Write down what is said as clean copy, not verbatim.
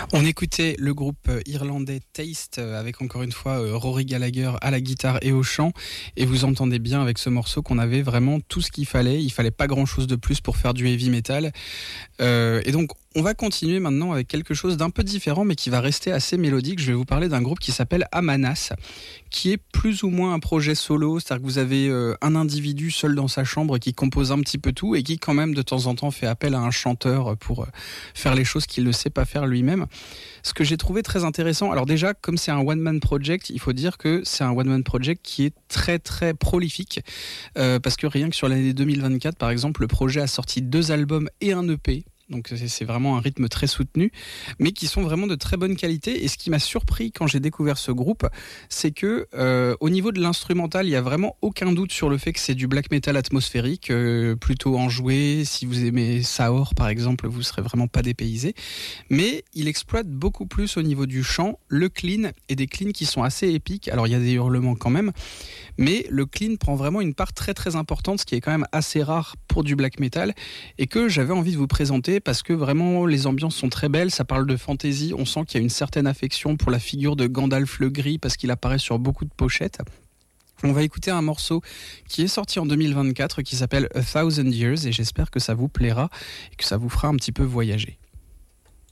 On écoutait le groupe irlandais Taste avec encore une fois Rory Gallagher à la guitare et au chant, et vous entendez bien avec ce morceau qu'on avait vraiment tout ce qu'il fallait. Il fallait pas grand chose de plus pour faire du heavy metal, et donc on va continuer maintenant avec quelque chose d'un peu différent mais qui va rester assez mélodique. Je vais vous parler d'un groupe qui s'appelle Amanas, qui est plus ou moins un projet solo, c'est-à-dire que vous avez un individu seul dans sa chambre qui compose un petit peu tout et qui quand même de temps en temps fait appel à un chanteur pour faire les choses qu'il ne sait pas faire lui-même. Ce que j'ai trouvé très intéressant, alors déjà comme c'est un one-man project, il faut dire que c'est un one-man project qui est très très prolifique, parce que rien que sur l'année 2024 par exemple, le projet a sorti 2 albums et un EP. Donc c'est vraiment un rythme très soutenu, mais qui sont vraiment de très bonne qualité. Et ce qui m'a surpris quand j'ai découvert ce groupe, c'est que au niveau de l'instrumental, il n'y a vraiment aucun doute sur le fait que c'est du black metal atmosphérique, plutôt enjoué. Si vous aimez Saor par exemple, vous ne serez vraiment pas dépaysé. Mais il exploite beaucoup plus au niveau du chant, le clean, et des cleans qui sont assez épiques. Alors il y a des hurlements quand même, mais le clean prend vraiment une part très très importante, ce qui est quand même assez rare pour du black metal, et que j'avais envie de vous présenter parce que vraiment les ambiances sont très belles. Ça parle de fantasy, on sent qu'il y a une certaine affection pour la figure de Gandalf le Gris parce qu'il apparaît sur beaucoup de pochettes. On va écouter un morceau qui est sorti en 2024 qui s'appelle A Thousand Years, et j'espère que ça vous plaira et que ça vous fera un petit peu voyager.